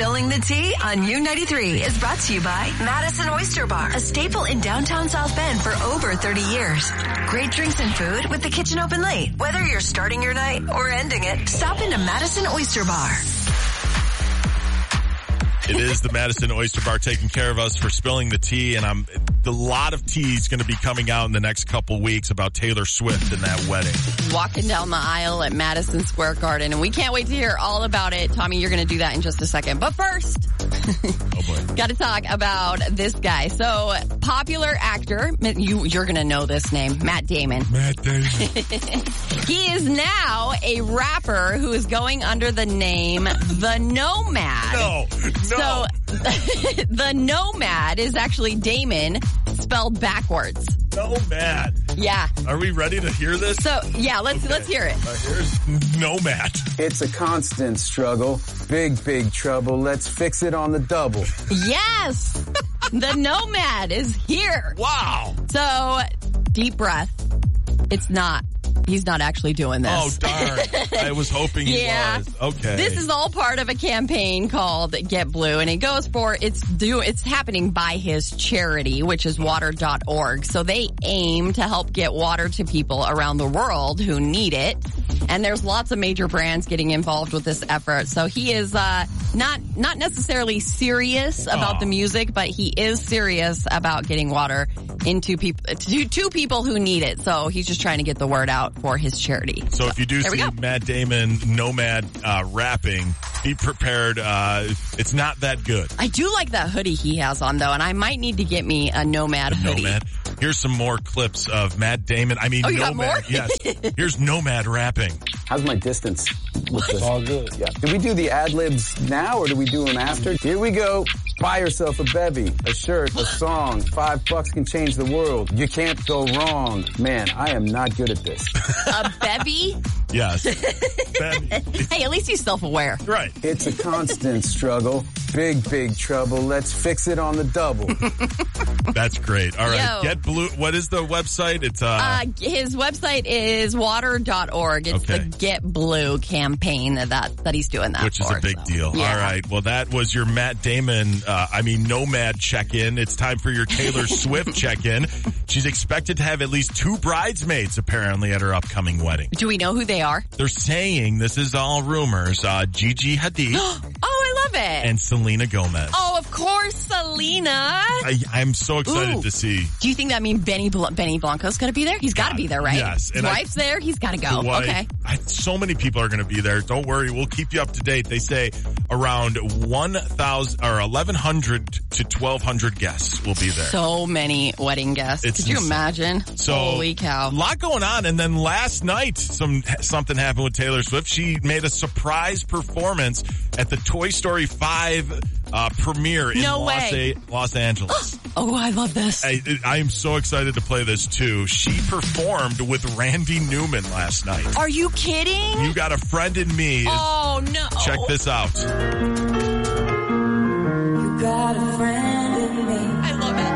Spilling the Tea on U93 is brought to you by Madison Oyster Bar, a staple in downtown South Bend for over 30 years. Great drinks and food with the kitchen open late. Whether you're starting your night or ending it, stop into Madison Oyster Bar. It is the Madison Oyster Bar taking care of us for spilling the tea, and a lot of tea is going to be coming out in the next couple weeks about Taylor Swift and that wedding. Walking down the aisle at Madison Square Garden, and we can't wait to hear all about it. Tommy, you're going to do that in just a second. But first, got to talk about this guy. So, popular actor, you're going to know this name, Matt Damon. Matt Damon. He is now a rapper who is going under the name The Nomad. No. So, the Nomad is actually Damon spelled backwards. Nomad. Yeah. Are we ready to hear this? So, yeah, let's hear it. Here's Nomad. It's a constant struggle. Big trouble. Let's fix it on the double. Yes! The Nomad is here. Wow. So, deep breath. It's not. He's not actually doing this. Oh, darn. I was hoping he was. Okay. This is all part of a campaign called Get Blue, and it goes for, it's happening by his charity, which is water.org. So they aim to help get water to people around the world who need it. And there's lots of major brands getting involved with this effort. So he is not necessarily serious about the music, but he is serious about getting water into people to people who need it. So he's just trying to get the word out for his charity. So if you do see Matt Damon Nomad rapping, be prepared. It's not that good. I do like that hoodie he has on, though, and I might need to get me a Nomad hoodie. Nomad. Here's some more clips of Matt Damon. you Nomad. got more? Yes. Here's Nomad rapping. How's my distance? All good. Yeah. Do we do the ad-libs now or do we do them after? Here we go. Buy yourself a bevy, a shirt, a song. $5 can change the world. You can't go wrong. Man, I am not good at this. A bevy? Yes. Bevy. Hey, at least he's self-aware. Right. It's a constant struggle. Big trouble. Let's fix it on the double. That's great. All right. Get Blue. What is the website? It's his website is water.org. It's the Get Blue campaign that he's doing that which for. Which is a big deal. Yeah. All right. Well, that was your Matt Damon, Nomad check-in. It's time for your Taylor Swift check-in. She's expected to have at least 2 bridesmaids, apparently, at her upcoming wedding. Do we know who they are? They're saying, this is all rumors, Gigi Hadid. Oh, I love it. And Selena Gomez. Oh, of course, Selena. I'm so excited to see. Do you think that means Benny Blanco's going to be there? He's got to be there, right? Yes. His wife's there. He's got to go. Okay. So many people are going to be there. Don't worry. We'll keep you up to date. They say around 1,100 to 1,200 guests will be there. So many wedding guests. Could you imagine? So, holy cow. A lot going on. And then last night, something happened with Taylor Swift. She made a surprise performance at the Toy Story 5 premiere in Los Angeles. Oh, I love this. I am so excited to play this too. She performed with Randy Newman last night. Are you kidding? You Got a Friend in Me. Oh, no. Check this out. You got a friend in me. I love it.